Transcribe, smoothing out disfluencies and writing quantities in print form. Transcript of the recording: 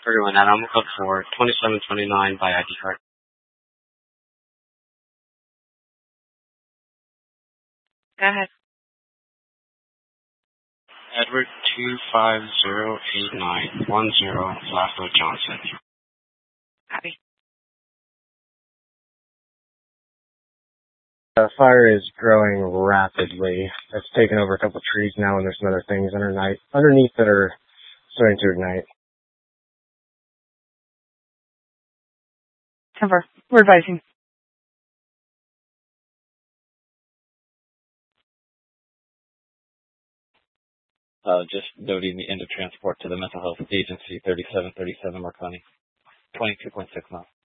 Everyone, I'm code for 2729 by ID card. Go ahead. Edward 2508910 Flaco Johnson. Copy. The fire is growing rapidly. It's taken over a couple of trees now, and there's some other things underneath that are starting to ignite. 10-4. We're advising. Just noting the end of transport to the Mental Health Agency, 3737 Marconi, 22.6 miles.